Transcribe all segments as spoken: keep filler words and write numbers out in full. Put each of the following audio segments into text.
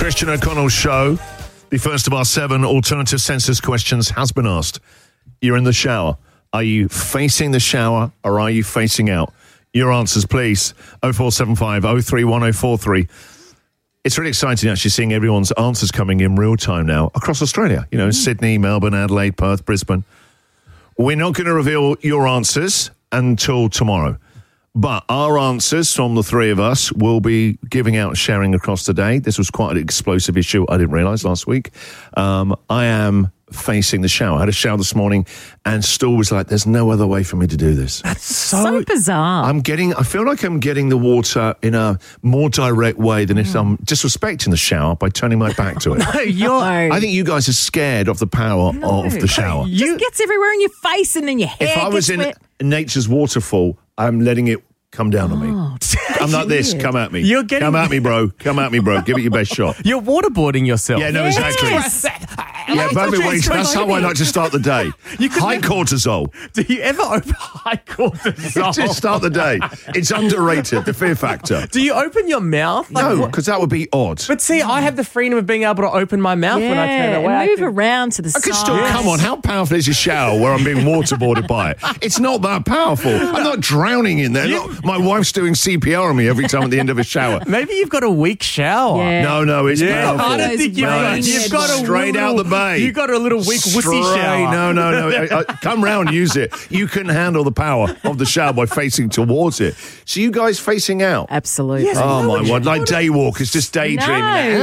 Christian O'Connell Show. The first of our seven alternative census questions has been asked. You're in the shower. Are you facing the shower or are you facing out? Your answers, please. oh four seven five oh three one oh four three. It's really exciting actually seeing everyone's answers coming in real time now across Australia. You know, mm. Sydney, Melbourne, Adelaide, Perth, Brisbane. We're not going to reveal your answers until tomorrow. But our answers from the three of us will be giving out, sharing across the day. This was quite an explosive issue I didn't realise last week. Um, I am facing the shower. I had a shower this morning and Stu was like, there's no other way for me to do this. That's so, so bizarre. I'm getting, I feel like I'm getting the water in a more direct way than mm. if I'm disrespecting the shower by turning my back to it. no, you're... I think you guys are scared of the power no. of the shower. It just gets everywhere in your face and then your hair If I was gets in wet. nature's waterfall, I'm letting it come down oh, on me. I'm like this. Come at me. You're getting... Come at me, bro. Come at me, bro. Give it your best shot. You're waterboarding yourself. Yeah, no, yes. exactly. Yeah, by the way, that's how I like to start the day. You high never... cortisol. Do you ever open high cortisol? Just start the day. It's underrated, the fear factor. Do you open your mouth? Like, no, because that would be odd. But see, I have the freedom of being able to open my mouth yeah, when I turn away. And move can... around to the I side. Could still, come on, how powerful is a shower where I'm being waterboarded by it? It's not that powerful. I'm not drowning in there. You... Not, my wife's doing C P R on me every time at the end of a shower. Maybe you've got a weak shower. Yeah. No, no, it's yeah. powerful. I don't think you've, no, got, you've got a straight little, out the bay. You've got a little weak Straight. wussy shower. No, no, no. I, I, come round, use it. You can handle the power of the shower by facing towards it. So you guys facing out? Absolutely. Yes, oh, my word. Like day walkers, just daydreaming.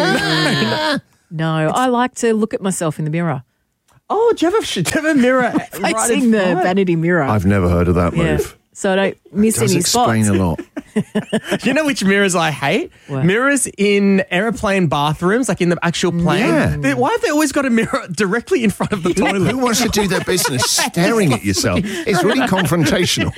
No, no I like to look at myself in the mirror. Oh, do you have a, do you have a mirror? Facing right the vanity mirror. I've never heard of that yeah. move. So I don't miss it does any explain spots. a lot. You know which mirrors I hate? What? Mirrors in aeroplane bathrooms, like in the actual plane. Yeah. They, why have they always got a mirror directly in front of the toilet? Who wants to do their business staring at yourself? It's really confrontational.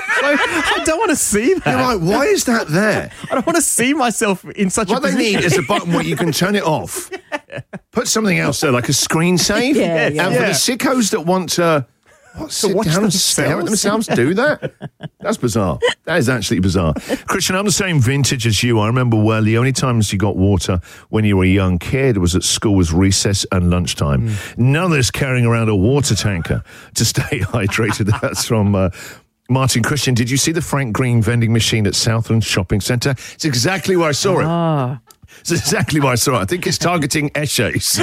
I don't want to see that. You're like, why is that there? I don't want to see myself in such what a position. What they need is a button where you can turn it off. Put something else there, like a screen save. Yeah, yeah. And for the sickos that want to... What, sit watch down and stare at themselves do that? That's bizarre. That is actually bizarre. Christian, I'm the same vintage as you. I remember well, the only times you got water when you were a young kid was at school, was recess and lunchtime. Mm. None of this carrying around a water tanker to stay hydrated. That's from... Uh, Martin. Christian, did you see the Frank Green vending machine at Southland Shopping Centre? It's exactly where I saw it. Oh. It's exactly where I saw it. I think it's targeting Eshays.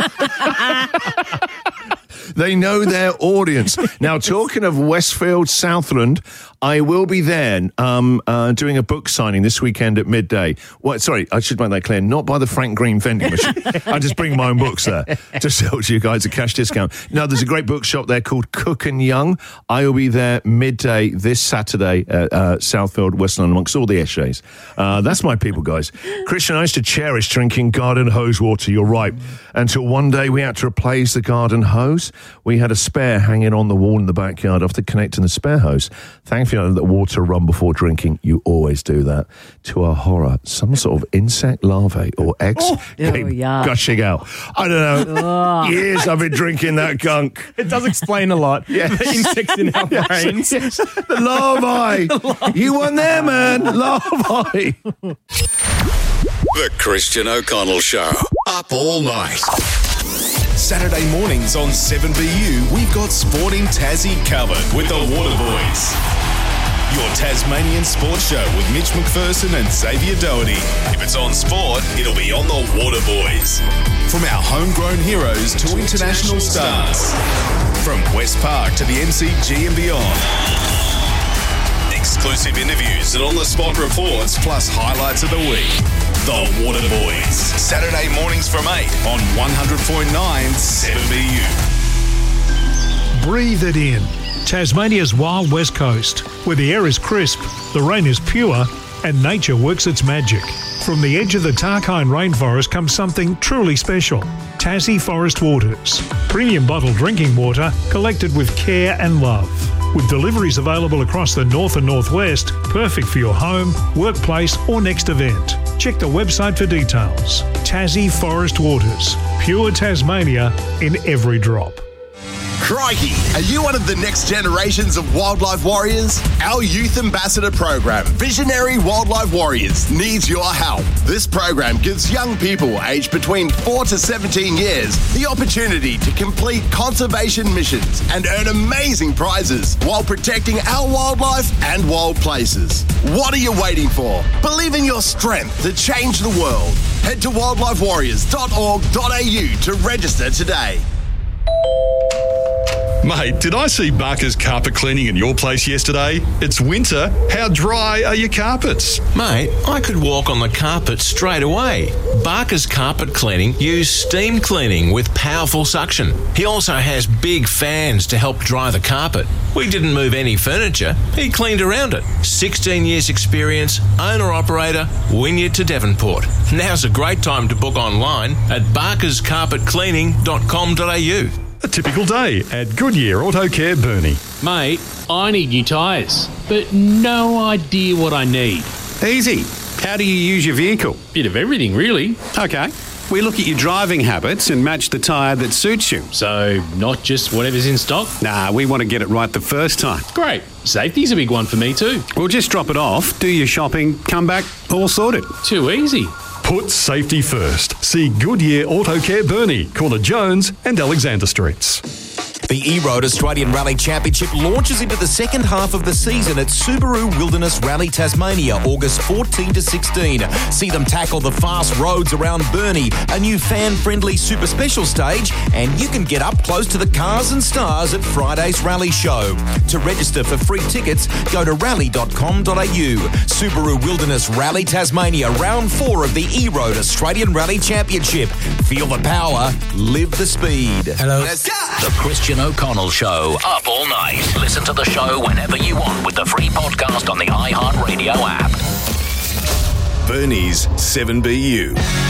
They know their audience. Now, talking of Westfield, Southland, I will be there um, uh, doing a book signing this weekend at midday. Well, sorry, I should make that clear. Not by the Frank Green vending machine. I just bring my own books there to sell to you guys a cash discount. No, there's a great bookshop there called Cook and Young. I will be there midday this Saturday at uh, Southfield, West London, amongst all the Eshays. Uh, that's my people, guys. Christian, I used to cherish drinking garden hose water. You're right. Until one day we had to replace the garden hose. We had a spare hanging on the wall in the backyard after connecting the spare hose. Thankfully, I know that water run before drinking. You always do that. To our horror, some sort of insect larvae or eggs oh, came yeah. gushing out. I don't know. Oh. Years I've been drinking that gunk. It does explain a lot. Yes. The insects in our yes, brains. Yes. The larvae. the larvae. You weren't there, man. Larvae. The Christian O'Connell Show. Up all night. Saturday mornings on seven B U, we've got Sporting Tassie covered with the Waterboys. Your Tasmanian sports show with Mitch McPherson and Xavier Doherty. If it's on sport, it'll be on the Waterboys. From our homegrown heroes to international stars. From West Park to the M C G and beyond. Exclusive interviews and on-the-spot reports, plus highlights of the week. The Waterboys. Saturday mornings from eight on one hundred point nine seven B U. Breathe it in. Tasmania's wild west coast, where the air is crisp, the rain is pure, and nature works its magic. From the edge of the Tarkine rainforest comes something truly special. Tassie Forest Waters. Premium bottled drinking water collected with care and love. With deliveries available across the north and northwest, perfect for your home, workplace or next event. Check the website for details. Tassie Forest Waters. Pure Tasmania in every drop. Crikey, are you one of the next generations of wildlife warriors? Our youth ambassador program, Visionary Wildlife Warriors, needs your help. This program gives young people aged between four to seventeen years the opportunity to complete conservation missions and earn amazing prizes while protecting our wildlife and wild places. What are you waiting for? Believe in your strength to change the world. Head to wildlife warriors dot org dot a u to register today. Mate, did I see Barker's carpet cleaning in your place yesterday? It's winter. How dry are your carpets? Mate, I could walk on the carpet straight away. Barker's Carpet Cleaning use steam cleaning with powerful suction. He also has big fans to help dry the carpet. We didn't move any furniture. He cleaned around it. sixteen years experience, owner-operator, Wynyard to Devonport. Now's a great time to book online at barkers carpet cleaning dot com dot a u. A typical day at Goodyear Auto Care Burnie. Mate, I need new tyres, but no idea what I need. Easy. How do you use your vehicle? Bit of everything, really. Okay. We look at your driving habits and match the tyre that suits you. So, not just whatever's in stock? Nah, we want to get it right the first time. Great. Safety's a big one for me too. We'll just drop it off, do your shopping, come back, all sorted. Too easy. Put safety first. See Goodyear Auto Care Burnie, corner Jones and Alexander Streets. The E-Road Australian Rally Championship launches into the second half of the season at Subaru Wilderness Rally Tasmania, August fourteen to sixteen. See them tackle the fast roads around Burnie, a new fan-friendly super special stage, and you can get up close to the cars and stars at Friday's Rally Show. To register for free tickets, go to rally dot com dot a u. Subaru Wilderness Rally Tasmania, round four of the E-Road Australian Rally Championship. Feel the power, live the speed. Hello. Let's go. The Christian O'Connell Show, up all night. Listen to the show whenever you want with the free podcast on the iHeartRadio app. Burnie's seven B U.